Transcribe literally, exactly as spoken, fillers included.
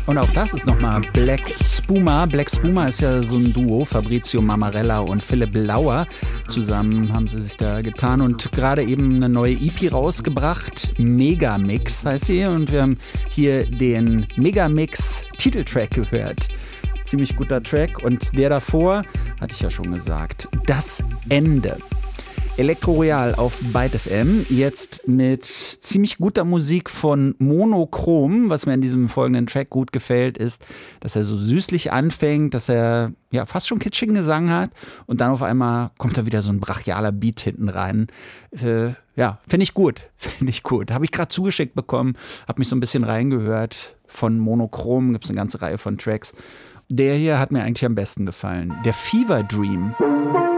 Und auch das ist nochmal Black Spuma. Black Spuma ist ja so ein Duo, Fabrizio Mamarella und Philipp Lauer. Zusammen haben sie sich da getan und gerade eben eine neue E P rausgebracht. Megamix heißt sie. Und wir haben hier den Megamix-Titeltrack gehört. Ziemlich guter Track. Und der davor, hatte ich ja schon gesagt, Das Ende. Elektro Royal auf Byte F M, jetzt mit ziemlich guter Musik von Monochrom. Was mir in diesem folgenden Track gut gefällt, ist, dass er so süßlich anfängt, dass er ja fast schon kitschigen Gesang hat und dann auf einmal kommt da wieder so ein brachialer Beat hinten rein. Äh, ja, finde ich gut, finde ich gut. Habe ich gerade zugeschickt bekommen, habe mich so ein bisschen reingehört. Von Monochrom gibt es eine ganze Reihe von Tracks. Der hier hat mir eigentlich am besten gefallen. Der Fever Dream.